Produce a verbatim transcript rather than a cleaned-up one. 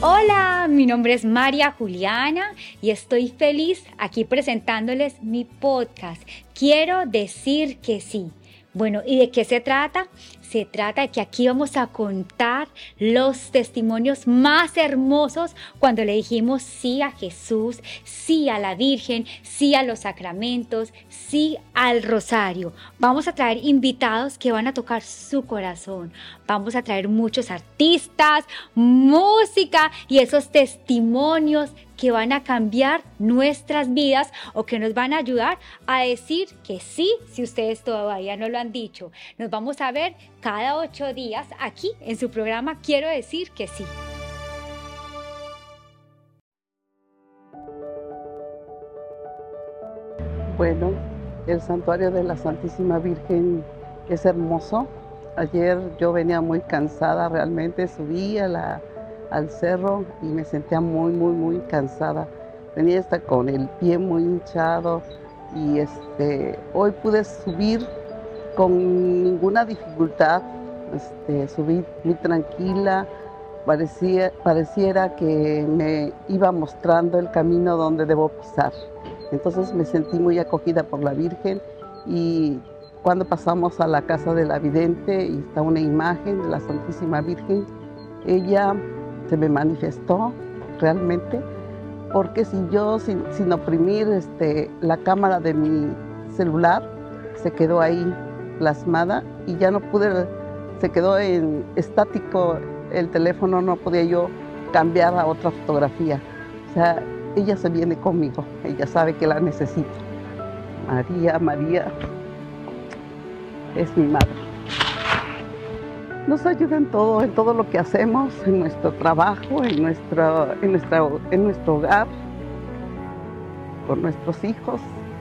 Hola, mi nombre es María Juliana y estoy feliz aquí presentándoles mi podcast. Quiero decir que sí. Bueno, ¿y de qué se trata? Se trata de que aquí vamos a contar los testimonios más hermosos cuando le dijimos sí a Jesús, sí a la Virgen, sí a los sacramentos, sí al rosario. Vamos a traer invitados que van a tocar su corazón. Vamos a traer muchos artistas, música y esos testimonios que van a cambiar nuestras vidas o que nos van a ayudar a decir que sí, si ustedes todavía no lo han dicho. Nos vamos a ver cada ocho días aquí en su programa Quiero decir que sí. Bueno, el santuario de la Santísima Virgen es hermoso. Ayer yo venía muy cansada, realmente subí a la, al cerro y me sentía muy, muy, muy cansada. Venía hasta con el pie muy hinchado y este, hoy pude subir con ninguna dificultad. Este, subí muy tranquila, parecía, pareciera que me iba mostrando el camino donde debo pisar. Entonces me sentí muy acogida por la Virgen y cuando pasamos a la casa de la vidente y está una imagen de la Santísima Virgen, ella se me manifestó realmente, porque si yo, sin, sin oprimir este, la cámara de mi celular, se quedó ahí plasmada y ya no pude, se quedó en estático el teléfono, no podía yo cambiar a otra fotografía. O sea, ella se viene conmigo, ella sabe que la necesito. María, María es mi madre. Nos ayuda en todo, en todo lo que hacemos, en nuestro trabajo, en nuestro, en nuestra, en nuestro hogar, con nuestros hijos.